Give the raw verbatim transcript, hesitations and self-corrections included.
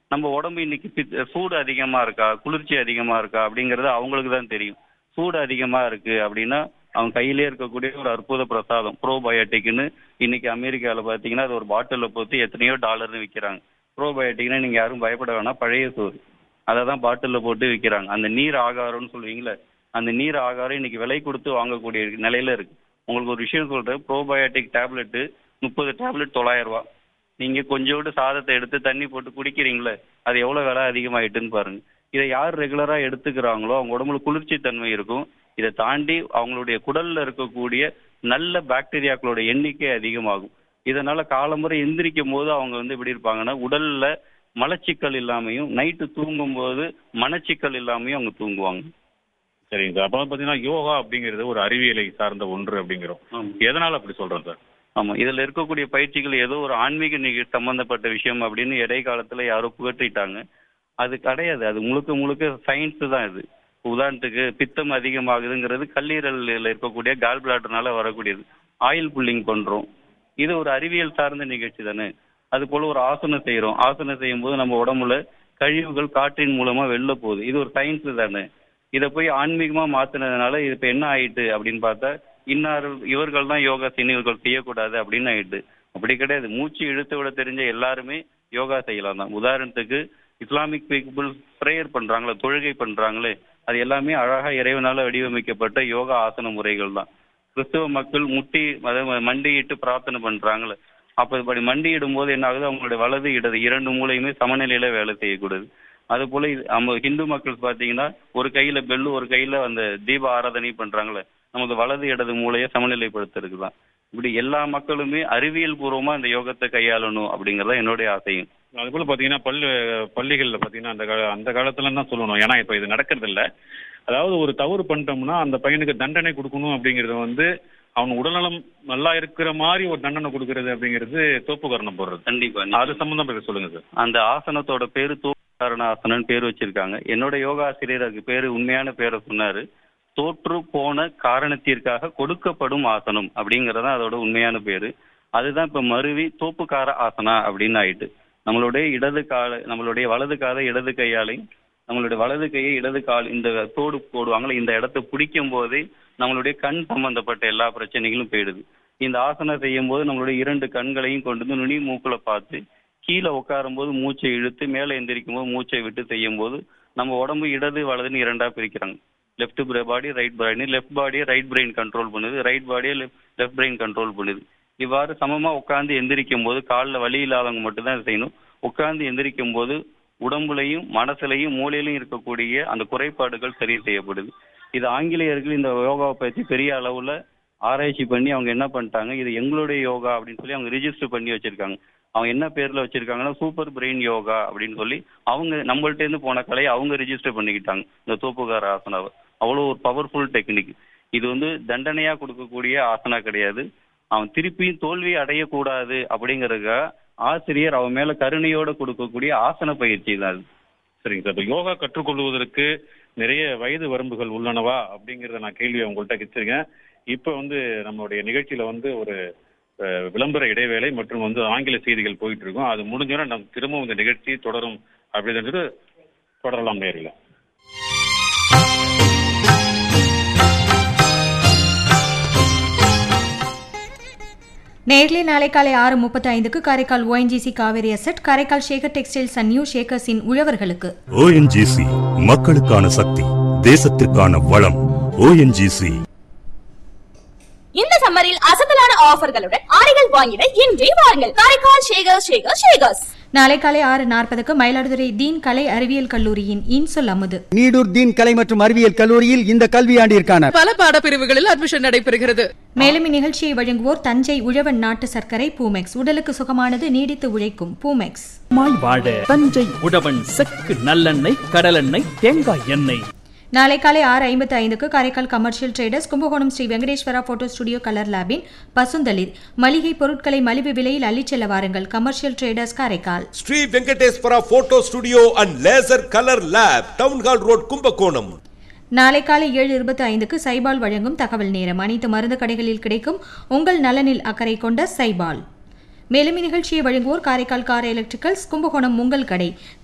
நம்ம உடம்பு இன்னைக்கு பித் சூடு அதிகமாக இருக்கா, குளிர்ச்சி அதிகமாக இருக்கா அப்படிங்கிறது அவங்களுக்கு தான் தெரியும். சூடு அதிகமாக இருக்கு அப்படின்னா அவங்க கையிலே இருக்கக்கூடிய ஒரு அற்புத பிரசாதம் ப்ரோபயோட்டிக்னு இன்னைக்கு அமெரிக்காவில் பார்த்தீங்கன்னா அது ஒரு பாட்டிலில் போட்டு எத்தனையோ டாலர்னு விற்கிறாங்க. ப்ரோபயோட்டிக்னா நீங்கள் யாரும் பயப்பட வேணாம், பழைய சோறு அதை தான் பாட்டிலில் போட்டு விற்கிறாங்க. அந்த நீர் ஆகாரம்னு சொல்லுவீங்களே, அந்த நீர் ஆகாரம் இன்னைக்கு விலை கொடுத்து வாங்கக்கூடிய நிலையில இருக்கு. உங்களுக்கு ஒரு விஷயம் சொல்றேன், ப்ரோபயோட்டிக் டேப்லெட்டு முப்பது டேப்லெட் தொள்ளாயிரம் ரூபா. நீங்க கொஞ்சோண்டு சாதத்தை எடுத்து தண்ணி போட்டு குடிக்கிறீங்களே, அது எவ்வளவு விலை அதிகமாயிட்டுன்னு பாருங்க. இதை யார் ரெகுலரா எடுத்துக்கிறாங்களோ அவங்க உடம்புல குளிர்ச்சி தன்மை இருக்கும். இதை தாண்டி அவங்களுடைய குடல்ல இருக்கக்கூடிய நல்ல பாக்டீரியாக்களோட எண்ணிக்கை அதிகமாகும். இதனால காலமுறை எந்திரிக்கும் போது அவங்க வந்து எப்படி இருப்பாங்கன்னா உடல்ல மலச்சிக்கல் இல்லாமையும், நைட்டு தூங்கும் போது மனச்சிக்கல் இல்லாமையும் அவங்க தூங்குவாங்க. சரிங்க சார். அப்போ பார்த்தீங்கன்னா யோகா அப்படிங்கிறது ஒரு அறிவியலை சார்ந்த ஒன்று அப்படிங்கிறோம். எதனால அப்படி சொல்றோம் சார்? ஆமா, இதுல இருக்கக்கூடிய பயிற்சிகள் ஏதோ ஒரு ஆன்மீக நிகழ்ச்சி சம்பந்தப்பட்ட விஷயம் அப்படின்னு இடைக்காலத்துல யாரோ புகற்றிட்டாங்க. அது கிடையாது. அது முழுக்க முழுக்க சயின்ஸ் தான். இது உதாரணத்துக்கு பித்தம் அதிகமாகுதுங்கிறது கல்லீரலில் இருக்கக்கூடிய கால் பிளாட்டர்னால வரக்கூடியது. ஆயில் புல்லிங் பண்றோம், இது ஒரு அறிவியல் சார்ந்த நிகழ்ச்சி தானே. அது போல ஒரு ஆசனம் செய்யறோம், ஆசனம் செய்யும் போது நம்ம உடம்புல கழிவுகள் காற்றின் மூலமா வெளில போகுது, இது ஒரு சயின்ஸ் தானே. இதை போய் ஆன்மீகமா மாத்தினதுனால இது இப்ப என்ன ஆயிட்டு அப்படின்னு பார்த்தா இன்னார் இவர்கள் தான் யோகா செய்யணும், இவர்கள் செய்யக்கூடாது அப்படின்னு ஆயிட்டு. அப்படி கிடையாது. மூச்சு இழுத்து விட தெரிஞ்ச எல்லாருமே யோகா செய்யலாம் தான். உதாரணத்துக்கு இஸ்லாமிக் பீப்புள் ப்ரேயர் பண்றாங்களே, தொழுகை பண்றாங்களே, அது எல்லாமே அழகா இறைவனால வடிவமைக்கப்பட்ட யோகா ஆசன முறைகள் தான். கிறிஸ்துவ மக்கள் முட்டி மண்டியிட்டு பிரார்த்தனை பண்றாங்களே, அப்ப இப்படி மண்டியிடும் போது என்ன ஆகுது, அவங்களுடைய வலது இடது இரண்டு மூலையுமே சமநிலையில வேலை செய்யக்கூடாது. அது போல நம்ம ஹிந்து மக்கள் பாத்தீங்கன்னா ஒரு கையில பெல்லு ஒரு கையில அந்த தீப ஆராதனை பண்றாங்களே, நமது வலது இடது மூலையை சமநிலைப்படுத்துறதுக்கு தான். இப்படி எல்லா மக்களுமே அறிவியல் பூர்வமா இந்த யோகத்தை கையாளணும் அப்படிங்கறத என்னுடைய ஆசையும். அது போல பாத்தீங்கன்னா பள்ளி பள்ளிகள்ல பாத்தீங்கன்னா அந்த கால அந்த காலத்துல தான் சொல்லணும், ஏன்னா இப்ப இது நடக்கிறது இல்ல. அதாவது ஒரு தவறு பண்ணிட்டோம்னா அந்த பையனுக்கு தண்டனை கொடுக்கணும் அப்படிங்கறது வந்து அவன் உடல்நலம் நல்லா இருக்கிற மாதிரி ஒரு தண்டனை கொடுக்கறது அப்படிங்கிறது தோப்புக்கரணம் போடுறது. கண்டிப்பா. அது சம்பந்தம் சொல்லுங்க சார். அந்த ஆசனத்தோட பேரு தோப்புக்கரண ஆசனம் பேர் வச்சிருக்காங்க. என்னோட யோகா ஆசிரியர் அதுக்கு பேரு உண்மையான பேரை சொன்னாரு, தோற்று போன காரணத்திற்காக கொடுக்கப்படும் ஆசனம் அப்படிங்கறதான் அதோட உண்மையான பேரு. அதுதான் இப்ப மருவி தோப்புக்கார ஆசனா அப்படின்னு ஆயிட்டு. நம்மளுடைய இடது கால நம்மளுடைய வலது காலை இடது கையாலையும் நம்மளுடைய வலது கையை இடது கால் இந்த தோடு போடுவாங்களே இந்த இடத்த பிடிக்கும் போதே நம்மளுடைய கண் சம்பந்தப்பட்ட எல்லா பிரச்சனைகளும் போயிடுது. இந்த ஆசனம் செய்யும் போது நம்மளுடைய இரண்டு கண்களையும் கொண்டு வந்து நுனி மூக்குல பார்த்து கீழே உட்காரும் போது மூச்சை இழுத்து மேலே எந்திரிக்கும் போது மூச்சை விட்டு செய்யும் போது நம்ம உடம்பு இடது வலதுன்னு இரண்டா பிரிக்கிறாங்க. லெஃப்ட் பாடி ரைட் பிரெயின், லெஃப்ட் பாடியை ரைட் பிரெயின் கண்ட்ரோல் பண்ணுது, ரைட் பாடியை லெஃப்ட் பிரெயின் கண்ட்ரோல் பண்ணுது. இவ்வாறு சமமா உட்கார்ந்து எந்திரிக்கும் போது காலில் வலி இல்லாதவங்க மட்டும்தான் செய்யணும். உட்கார்ந்து எந்திரிக்கும் போது உடம்புலையும் மனசுலையும் மூளையிலையும் இருக்கக்கூடிய அந்த குறைபாடுகள் சரி செய்யப்படுது. இது ஆங்கிலேயர்கள் இந்த யோகாவை பற்றி பெரிய அளவுல ஆராய்ச்சி பண்ணி அவங்க என்ன பண்ணிட்டாங்க, இது எங்களுடைய யோகா அப்படின்னு சொல்லி அவங்க ரிஜிஸ்டர் பண்ணி வச்சிருக்காங்க. அவங்க என்ன பேர்ல வச்சிருக்காங்கன்னா சூப்பர் பிரெயின் யோகா அப்படின்னு சொல்லி அவங்க நம்மள்ட்ட இருந்து போன கலையை அவங்க ரிஜிஸ்டர் பண்ணிக்கிட்டாங்க. இந்த தோப்புக்கார ஆசனாவை அவ்வளோ ஒரு பவர்ஃபுல் டெக்னிக். இது வந்து தண்டனையா கொடுக்கக்கூடிய ஆசனா கிடையாது. அவன் திருப்பியும் தோல்வி அடையக்கூடாது அப்படிங்கறதுக்காக ஆசிரியர் அவன் மேல கருணையோட கொடுக்கக்கூடிய ஆசன பயிற்சி தான் அது. சரிங்க சார். இப்போ யோகா கற்றுக்கொள்வதற்கு நிறைய வயது வரம்புகள் உள்ளனவா அப்படிங்கிறத நான் கேள்வியை உங்கள்கிட்ட கேட்டிருக்கேன். இப்போ வந்து நம்மளுடைய நிகழ்ச்சியில வந்து ஒரு விளம்பர இடைவேளை மற்றும் வந்து ஆங்கில செய்திகள் போயிட்டு இருக்கோம். அது முடிஞ்சோன்னா நம்ம திரும்பவும் இந்த நிகழ்ச்சி தொடரும் அப்படின்றது தொடரலாம் நேரில். நேர்லி நாளை காலை ஆறு முப்பத்தி ஐந்துக்கு Karaikal ONGC Kaveri asset, Karaikal Shekar textiles and new ஷேகர்ஸின் உழவர்களுக்கு. ஓஎன்ஜிசி மக்களுக்கான சக்தி, தேசத்திற்கான வளம். ஓஎன்ஜிசி. இந்த சம்மரில் அசத்தலான ஆஃபர்களுடன் ஆடைகள் வாங்கிட இன்றே வாருங்கள் காரைக்கால் ஷேகர் ஷேகர் ஷேகர்ஸ். நாளை காலை ஆறு நாற்பதுக்கு மயிலாடுதுறை தீன் கலை அறிவியல் கல்லூரியின் இன்சொல் அமுது. நீடூர் தீன் கலை மற்றும் அறிவியல் கல்லூரியில் இந்த கல்வியாண்டிற்கான பல பாடப்பிரிவுகளில் அட்மிஷன் நடைபெறுகிறது. மேலும் இந்நிகழ்ச்சியை வழங்குவோர் தஞ்சை உழவன் நாட்டு சர்க்கரை பூமெக்ஸ், உடலுக்கு சுகமானது நீடித்து உழைக்கும் பூமெக்ஸ். மாய் வாழ தஞ்சை உழவன் செக்கு நல்லெண்ணெய் கடலெண்ணெய் தேங்காய் எண்ணெய். நாளை காலை ஆறு ஐம்பத்தி ஐந்துக்கு Karaikal commercial traders Kumbakonam Sri Venkateswara photo studio colour லேபின் பசுந்தளிர் மளிகை பொருட்களை மலிவு விலையில் அள்ளிச்செல்ல வாருங்கள். Commercial traders Karaikal. Sri Venkateswara photo studio and laser colour lab, town hall road, Kumbakonam. நாளை காலை ஏழு இருபத்தி ஐந்துக்கு சைபால் வழங்கும் தகவல் நேரம். அனைத்து மருந்து கடைகளில் கிடைக்கும் உங்கள் நலனில் அக்கறை கொண்ட சைபால். மேலும் இந்நிகழ்ச்சியை வழங்குவோர் காரைக்கால் கார் எலக்ட்ரிக்கல்ஸ், கும்பகோணம் உங்கள் கடை.